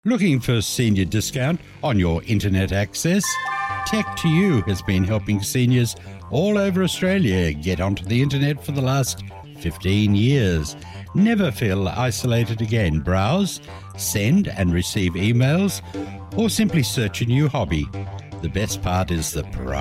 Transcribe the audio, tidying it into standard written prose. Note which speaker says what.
Speaker 1: Looking for senior discount on your internet access? Tech2U has been helping seniors all over Australia get onto the internet for the last 15 years. Never feel isolated again. Browse, send and receive emails, or simply search a new hobby. The best part is the price.